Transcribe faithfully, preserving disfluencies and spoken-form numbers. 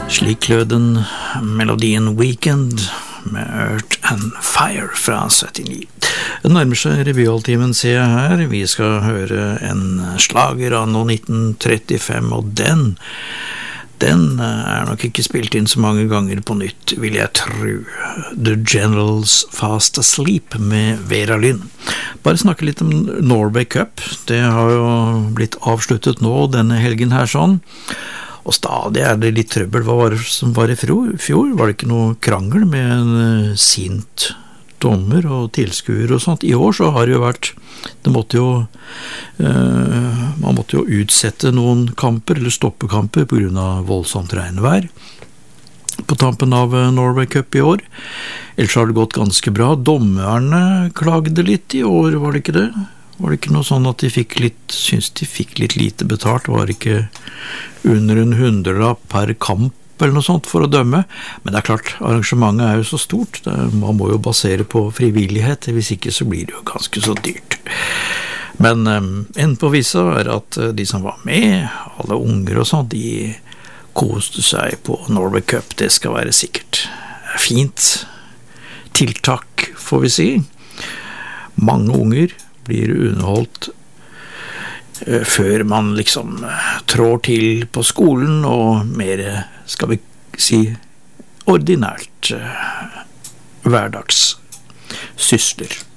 Slik lød den melodien Weekend med Earth and Fire fra syttini. Det nærmer seg revyhalvtimen, ser jeg her. Vi skal høre en slager av nå nitten trettifem, og den, den er nok ikke spilt inn så mange ganger på nytt, vil jeg tro. The Generals Fast Asleep med Vera Lynn. Bare snakke litt om Norway Cup. Det har jo blitt avsluttet nå denne helgen her sånn. Og stadig er det litt trøbbel. Hva var det som var i fjor? Var det ikke noe krangel med en sint dommer og tilskuer og sånt? I år så har det jo vært, det måtte jo, eh, man måtte jo utsette noen kamper, eller stoppe kamper, på grunn av voldsomt regnvær på tampen av Norway Cup i år. Ellers har det gått ganske bra. Dommerne klagde litt i år, var det ikke det? Var det ikke noe sånn at de fikk litt, synes de fikk litt lite betalt? Var det ikke under en hundrelapp per kamp eller noe sånt for å dømme? Men det er klart, arrangementet er jo så stort. Det, man må jo basere på frivillighet, hvis ikke så blir det jo ganske så dyrt. Men um, en på visa er at de som var med, alle unger og sånt, de koste seg på Norway Cup, det skal være sikkert. Fint tiltak, får vi si. Mange unger blir underholdt uh, før man liksom uh, trår til på skolen og mer, skal vi si, ordinært uh, hverdags sysler.